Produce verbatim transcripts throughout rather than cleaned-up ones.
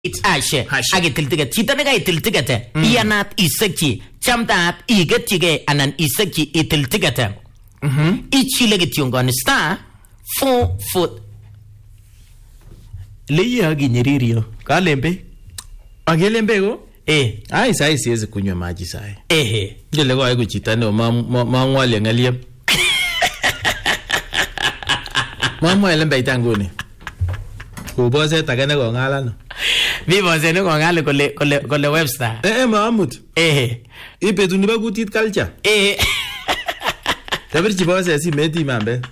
Ashe agetil ticket chito ne kaitil ticket iyanat isekchi chamtaat igetyige anan isekchi itil ticket mhm ichile kityongoni star four four leya ginyiririo kalembe agelembe go eh ai sai siwezi kunywa maji sai ehe ndile kwa iko chita no mangwale ngalie mama elembe itanguni kubose takene ko ngala no mi bose ne ko ngale kole kole kole Webster eh eh Mahmud eh ipetu ni ba kutit culture eh tabirchi bose si meti mambe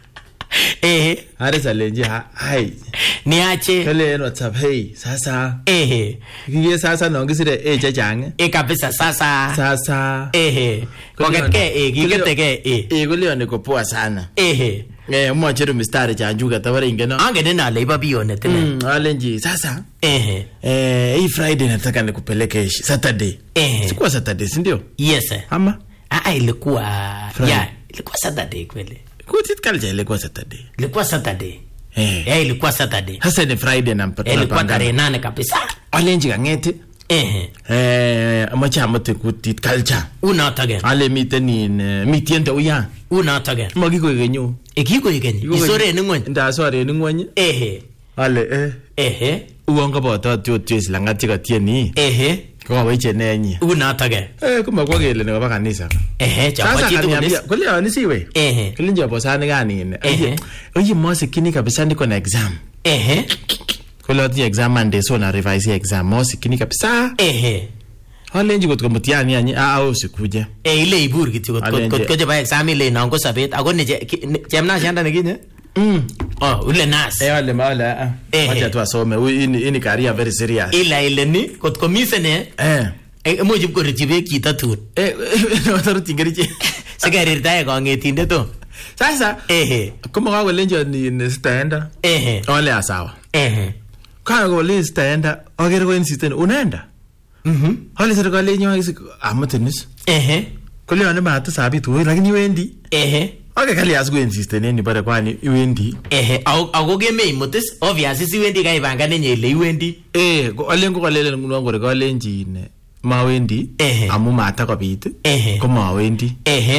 eh are salenji hai niache kale en WhatsApp hey sasa eh kiye sasa no ngisire eh chachang eh kabisa sasa sasa eh koketke eh kiketeke eh eh kule ne ko poa sana eh eh mwacheru mistari chanjuga tabari ingeno angene na leiba bione tena mm alenji sasa eh eh hii Friday nataka nikupeleke Saturday eh sikuwa Saturday si ndio yes ama ah ilikuwa ya ilikuwa Saturday kweli kutit culture ilikuwa Saturday ilikuwa Saturday eh eh ilikuwa Saturday hasa ni Friday na mpaka ilikuwa tarehe nane kabisa alenji kangete eh eh amacha amate kutit culture unatage ale miteni mitiende uya unatage magiko genyu ekiko igenyi isore ni ngony nda sore ni ngony eh ale eh eh uonga bota tiotis langati katieni eh kwa weche nenyi unatage eh kuma kwa gele ne baba kanisa eh chapa chitu kanisa kule ani siwe eh kile nje sana gani ne oye mosi kini kabisa niko na exam eh kule ati exam ande so na revise exam mosi kini kabisa eh halenji kotko mutiani ani a au sikuje eh ile ibur kityo kot kot ko ba exam ile na ngo sabet ago ne chemna shanda ne kinye mm oh ule nas eh wale mala acha tu asome ini ini career very serious ila ile ni kotko misene eh eh mo jib ko ribe kita tu eh no taru tingeriche sigari tae ko ngetinde to sasa eh kama kwa lenjo ni staenda eh wale asawa eh kana kwa le staenda ogere ko insisten unaenda mhm hali serikali yenyewe amatenis eh kule wane mahata sabi tu lakini wendi eh okay kali asu insisten ni bare kwani iwendi eh ago geme imotes obviously si wendi kai banga nenye ile iwendi eh ko alengo kalele ngoro ko lenjine mawendi amu mata kopit ko mawendi eh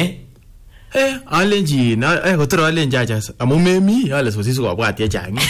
eh alenji na eh kotoro alenji acha amu memi ale so sisu kwa ati changi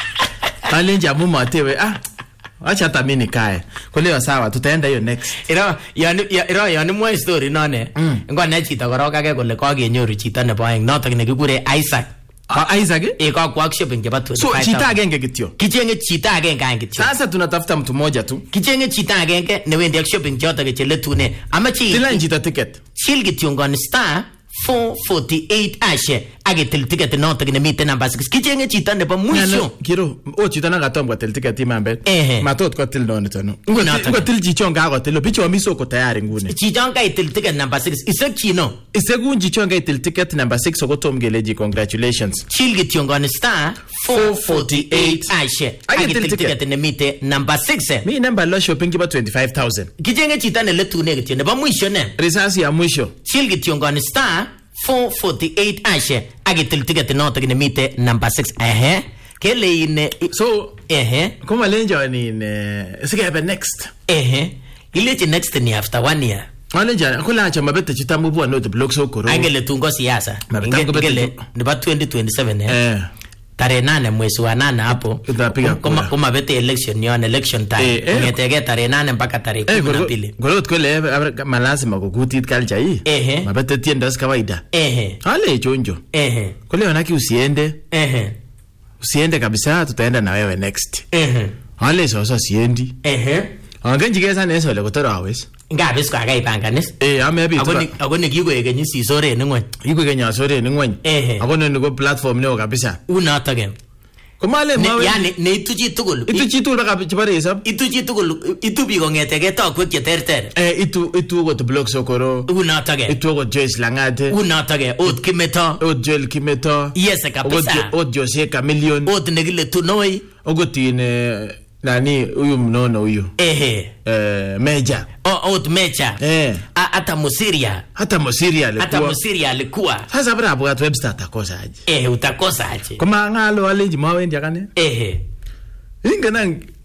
alenji amu matewe ah acha tamini kae kule sawa tutaenda hiyo next ira yani ira yani mwa story none ngone chito korok age kole kagenyoru chito nebo aeng notok nekikure Isaac ah Isaac eh ka workshop chebo twenty-five so chito agenge kityo kichenge chito agenge agenge kityo sasa tunatafuta mtu mmoja tu kichenge chito agenge newendi shopping chotok cheletune ama chi kila njita ticket chill kityo ngone star four forty-eight ashe agetil ticket notok nemite number six kichenge chito nebo mwisho kiro o chito nakatomba tel ticket imambe matot kotil nonitono ngotil chichonga kotil bicho miso ko tayari ngune chichonga itil ticket number six isekchino isegun chichonga itil ticket number six okotom geleji congratulations chill kityo ngone star four forty-eight ashe agetil ticket nemite number six mi number lo shopping kiba twenty-five thousand kichenge chito neletune kityo nebo mwisho ne risasi ya mwisho chill kityo ngone star four forty-eight ashe agetil ticket notok nemite number six eh kele ine so eh koma lenjo ni ne sikebe next eh ile next ni after one year alenja kula acha mabete chitambu bwa no the block so koro angele tungo siasa ngele ni twenty twenty-seven eh tarehe nane mwezi wa nane hapo kama kama bete election ni on election time ngetege tarehe nane mpaka tarehe kumi na mbili gorot kole malazima kukutit culture hii eh mabete tiendas kawaida eh ale chonjo eh kole wanaki usiende eh usiende kabisa tutaenda na wewe next eh ale sasa siendi eh angenjigeza neso le kotoro awes ngabe ska ga ipanganis eh ame bi agoni agoni kikoe nyisi sore ni ngwan ikoe kenya sore ni ngwan eh agoni ni go platform ne kabisa unato gen komale mawe yani ne ituchi tugul ituchi tugul baka chibare hisab ituchi tugul itubi kongetege takwek che terter eh itu itu go to block sokoro unato gen itu go Joyce Langate unato gen ot kimeto ot Joel Kimeto yes kabisa ot Jose Chameleon ot negile tunoi ogotine nani huyu mnono huyu ehe eh meja o ot mecha eh hata Musiria hata Musiria alikuwa hata Musiria alikuwa sasa bra hapo at Webster atakosa aje eh utakosa aje kama ngalo aleji mawendi akane ehe ingana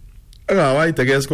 akawaite kes